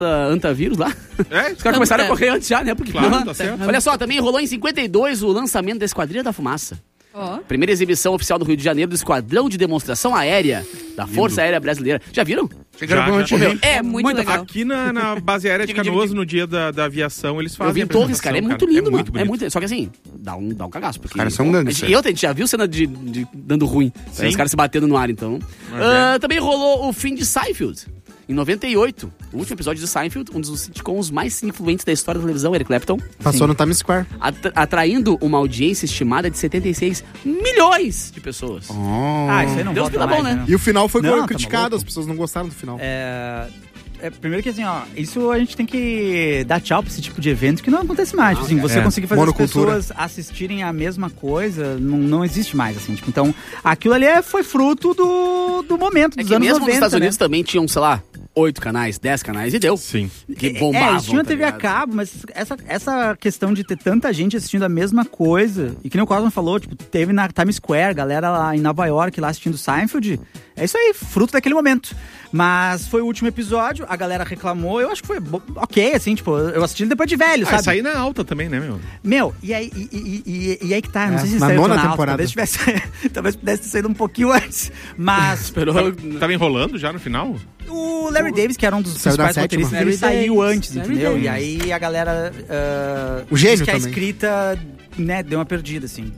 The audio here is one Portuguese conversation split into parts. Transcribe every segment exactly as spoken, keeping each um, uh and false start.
Antavírus lá. É? Os caras começaram a correr antes já, né? Porque, Claro, não, tá certo. Olha só, também rolou em cinquenta e dois o lançamento da Esquadrilha da Fumaça. Ó. Primeira exibição oficial do Rio de Janeiro do Esquadrão de Demonstração Aérea da Força Aérea Brasileira. Já viram? Chegaram Já, com já. um É muito legal. Aqui na, na base aérea de Canoas, no dia da, da aviação, eles fazem Eu vi em a Torres, cara. É apresentação, muito lindo, É mano. muito É bonito. muito. Só que assim, dá um, dá um cagaço. Porque... caras são gangsters. E outra, a gente já viu cena de, de dando ruim. Sim. Os caras se batendo no ar, então. Mas Ah, é. Também rolou o fim de Seinfeld. Em noventa e oito, o último episódio de Seinfeld, um dos sitcoms mais influentes da história da televisão, Eric Clapton, Passou no Times Square. atra- atraindo uma audiência estimada de setenta e seis milhões de pessoas. Ah, isso aí não Deus volta que tá mais, bom, né? E o final foi Não, tá criticado, maluco. as pessoas não gostaram do final. É, é, primeiro que assim, ó, isso a gente tem que dar tchau pra esse tipo de evento que não acontece mais. Tipo assim, você é. conseguir fazer as Monocultura. pessoas assistirem a mesma coisa, não, não existe mais, assim. Tipo, então, aquilo ali é, foi fruto do, do momento, É dos que anos mesmo noventa, nos Estados né? Unidos também tinham, sei lá, oito canais, dez canais e deu. Sim. Que bombavam. É, eles tinham tá T V a ligado? cabo, mas essa, essa questão de ter tanta gente assistindo a mesma coisa, e que nem o Cosmo falou, tipo, teve na Times Square, galera lá em Nova York lá assistindo Seinfeld, é isso aí, fruto daquele momento. Mas foi o último episódio, a galera reclamou, eu acho que foi bo- ok, assim, tipo, eu assisti depois de velho, Ah, sabe? sair na alta também, né, meu? Meu, e aí, e, e- e- e aí que tá, não É, sei se na saiu nona na alta, temporada. talvez tivesse, talvez pudesse ter saído um pouquinho antes, mas Esperou. Tava enrolando já no final? o Larry Davis, que era um dos Saiu da principais sétima. roteiristas, ele Larry saiu Davis, antes, Larry entendeu? Davis. E aí a galera uh, O gênio diz que a também. escrita, né, deu uma perdida, assim.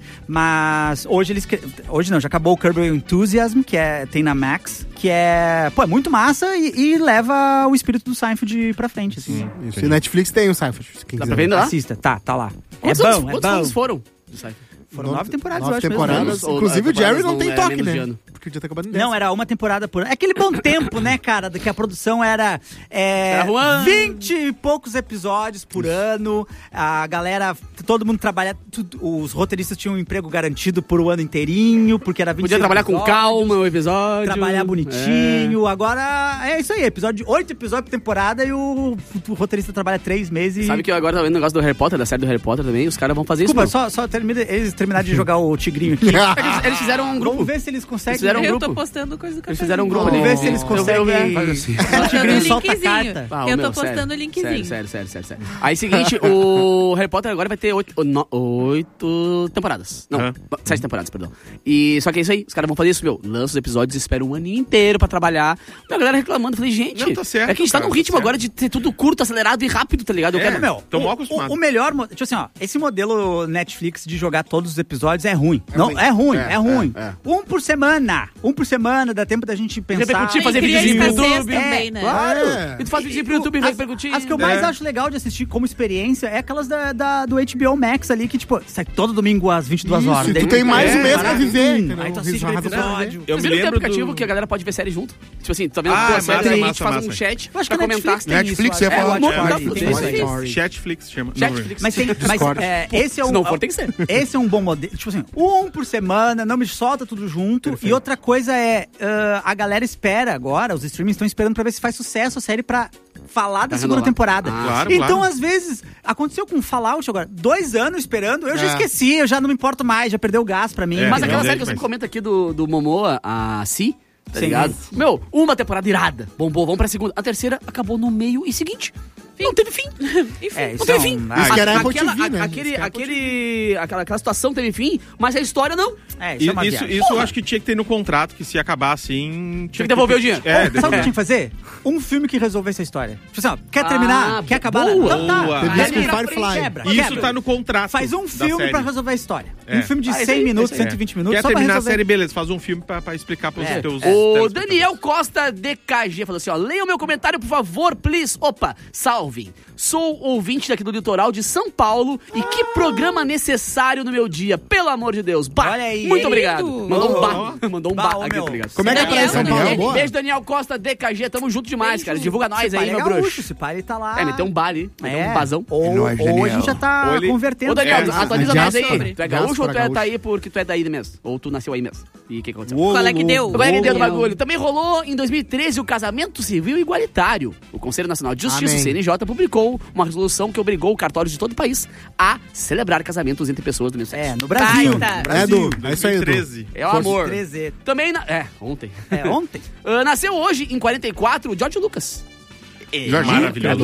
Mas hoje eles... Hoje não, já acabou o Curb Your Enthusiasm, que é, tem na Max, que é, pô, é muito massa e, e leva o espírito do Seinfeld pra frente, assim. Isso. E Netflix tem o Seinfeld. Quem Dá quiser pra ver ainda lá? Assista, tá, tá lá. Quantos é anos, bom, é quantos bom. anos foram? do Seinfeld? Foram nove temporadas, Nove eu acho temporadas. mesmo. Ou- Inclusive ou o Jerry temporadas não não tem é toque, menos de né? ano. Porque podia ter acabado em dez. Não, era uma temporada por ano. É aquele bom tempo, né, cara? Que a produção era é, Era Juan. vinte e poucos episódios por ano. A galera, todo mundo trabalha. tudo- os roteiristas tinham um emprego garantido por o ano inteirinho, porque era vinte Podia trabalhar com episódios, calma o episódio. Trabalhar bonitinho. Agora é isso aí, episódio de oito episódios por temporada e o, o roteirista trabalha três meses. É. Sabe que eu agora tá vendo o negócio do Harry Potter, da série do Harry Potter também, os caras vão fazer isso. Desculpa, meu. só, só termina, eles terminaram de jogar o Tigrinho aqui. Eles, eles fizeram um grupo. Vamos ver se eles conseguem. Eles fizeram um Eu grupo. tô postando coisa do café. Eles fizeram um grupo Vamos ali. ver se eles Eu- conseguem. eu- eu- faz assim. O Postando Tigrinho o solta a linkzinho. carta. Ah, Eu meu, tô postando sério, o linkzinho. Sério, sério, sério, sério. Aí, seguinte, o Harry Potter agora vai ter oito, no- oito temporadas. Não, Aham. sete temporadas, perdão. E só que é isso aí, os caras vão fazer isso, meu. Lança os episódios, espera um ano inteiro pra trabalhar. Meu, a galera reclamando. Eu falei, gente, Não, tá certo, é que a gente tá cara, num tá ritmo certo. agora de ter tudo curto, acelerado e rápido, tá ligado? Eu É. quero, Meu, Tô mal o, acostumado. o, o melhor, mo- tipo assim, ó, esse modelo Netflix de jogar todos os episódios é ruim. não, ruim. é ruim, É, é, ruim. é, é. Um por semana. Um por semana, dá tempo da gente pensar. Repercutir, Ah, fazer e cria videozinho no escassez YouTube. também, né? Claro. É. E tu faz vídeo pro YouTube e vai repercutir. As que eu mais É. acho legal de assistir como experiência é aquelas da, da- do H B O Max ali, que, tipo, sai todo domingo às vinte e duas Isso, horas. e tu Daí tem mais um mês vai pra lá, viver, hum, entendeu? Aí tu assiste o Risada pra episódio. Eu Vocês me viram que tem lembro aplicativo do... que a galera pode ver série junto? Tipo assim, tu tá vendo Ah, tua é série, massa, a gente massa, faz massa. um chat Eu acho pra que a comentar. Netflix tem Netflix isso, ia eu acho. falar É, de um monte tá de- fudendo. tem isso aí. Story. Chatflix chama. Chatflix. Mas, tem, mas Discord. é, esse é um. Se não for, tem que ser. Esse é um bom modelo. Tipo assim, um por semana, não me solta tudo junto. Perfeito. E outra coisa é, ah, a galera espera agora, os streamings estão esperando pra ver se faz sucesso a série pra falar da Pra segunda renovar. temporada. Ah, claro, então, claro. às vezes, aconteceu com Fallout agora, dois anos esperando, eu já É. esqueci, eu já não me importo mais, já perdeu o gás pra mim. É, Mas não, aquela não, série que eu mas- sempre comento aqui do, do Momoa, a Si, tá Sim. ligado? Meu, uma temporada irada, bombou, vamos pra segunda. A terceira acabou no meio e seguinte. Não teve fim. Enfim. É, Não teve é um- fim. ah, Isso que era A- Apple aquela, T V, né? a- Isso que Aquele, era Apple aquele, aquela, aquela situação teve fim, mas a história não. É, Isso, isso é uma isso, viagem. isso eu acho que tinha que ter no contrato, que se acabar assim... Tinha que devolver o dinheiro. É, Sabe o que devolver. tinha que fazer? Um filme que resolvesse a história. Tipo assim, ó, quer terminar? Ah, quer acabar? boa. Então tá. Boa. Teve isso com Quebra, Firefly. quebra, Isso quebra. tá no contrato. Faz um da filme série. pra resolver a história. É. Um filme de Ah, esse cem aí, minutos, esse aí. cento e vinte minutos, Quer só pra terminar resolver. a série, beleza, faz um filme pra, pra explicar pros É. teus... O telespectadores. Daniel Costa D K G falou assim, ó, leia o meu comentário, por favor, please. Opa, salvem. Sou ouvinte daqui do litoral de São Paulo e que programa necessário no meu dia, pelo amor de Deus. Bah, Olha aí, muito hein? obrigado. Mandou um Bah. bar. Mandou um Bah, bar ô, aqui, meu. tá ligado? Como é que é pra ir em São Paulo? Beijo, Boa? beijo, Daniel Costa D K G, tamo junto demais, cara. Divulga nós Esse aí, pai é meu gaúcho, bruxo. Esse pai ele tá lá. É, meteu um bar ali, meteu É. um bazão. Ou, É nóis, ou a Daniel. gente já tá Ou ele- convertendo. Ô, Daniel, É, atualiza a nós aí. diáspora. Tu é gaúcho ou tu é, Diáspora tá aí porque tu é daí mesmo? Ou tu nasceu aí mesmo? E o que aconteceu? Uou, Qual é que deu? Agora que deu do Uou. bagulho. Também rolou em dois mil e treze o casamento civil igualitário. O Conselho Nacional de Justiça, Amém. o C N J, publicou uma resolução que obrigou cartórios de todo o país a celebrar casamentos entre pessoas do mesmo sexo. É, no Brasil. Baita. No É, Brasil. Edu. É isso aí, Edu. dois mil e treze. É o Força. amor. treze. Também, na... é, ontem. É, ontem. Ah, nasceu hoje, em quarenta e quatro, o George Lucas. É. Jorginho. Maravilhoso.